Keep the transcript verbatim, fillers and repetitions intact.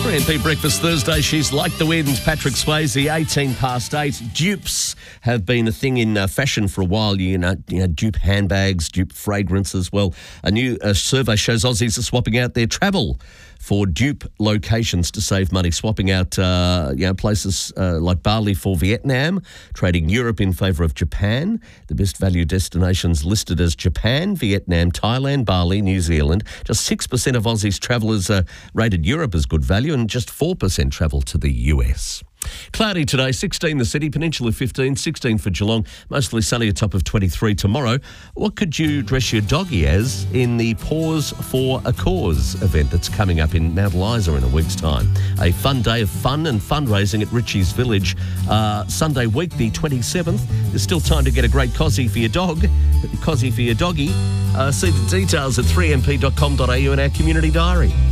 three M P Breakfast Thursday. She's like the wind. Patrick Swayze, eighteen past eight. Dupes have been a thing in uh, fashion for a while. You know, you know, dupe handbags, dupe fragrances. Well, a new uh, survey shows Aussies are swapping out their travel for dupe locations to save money, swapping out uh, you know, places uh, like Bali for Vietnam, trading Europe in favour of Japan. The best value destinations listed as Japan, Vietnam, Thailand, Bali, New Zealand. Just six percent of Aussies travellers uh, rated Europe as good value, and just four percent travel to the U S. Cloudy today, sixteen the city, Peninsula fifteen, sixteen for Geelong, mostly sunny, a top of twenty-three tomorrow. What could you dress your doggy as in the Pause for a Cause event that's coming up in Mount Eliza in a week's time? A fun day of fun and fundraising at Ritchie's Village, uh, Sunday week, the twenty-seventh. There's still time to get a great cossie for your dog, cossie for your doggy. Uh, see the details at three m p dot com dot a u in our community diary.